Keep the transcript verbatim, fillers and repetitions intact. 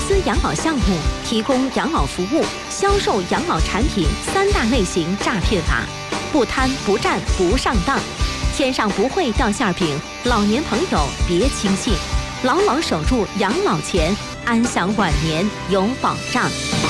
资养老项目、提供养老服务、销售养老产品三大类型诈骗法，不贪不占不上当。天上不会掉馅饼，老年朋友别轻信，牢牢守住养老钱，安享晚年有保障。